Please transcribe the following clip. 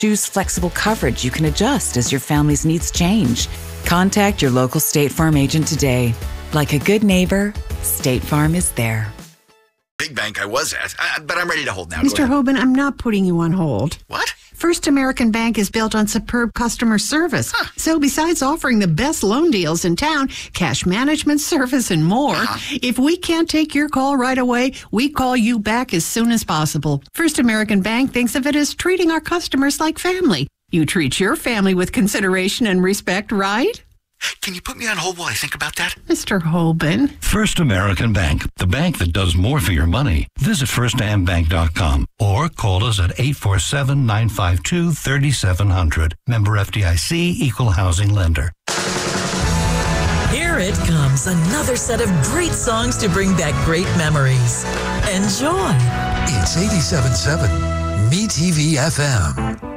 Choose flexible coverage you can adjust as your family's needs change. Contact your local State Farm agent today. Like a good neighbor, State Farm is there. Big bank I was at, but I'm ready to hold now. Mr. Hoban, I'm not putting you on hold. What? First American Bank is built on superb customer service. Huh. So besides offering the best loan deals in town, cash management service, and more, if we can't take your call right away, we call you back as soon as possible. First American Bank thinks of it as treating our customers like family. You treat your family with consideration and respect, right? Can you put me on hold while I think about that? Mr. Hoban. First American Bank, the bank that does more for your money. Visit firstambank.com or call us at 847-952-3700. Member FDIC, Equal Housing Lender. Here it comes, another set of great songs to bring back great memories. Enjoy. It's 87.7 MeTV FM.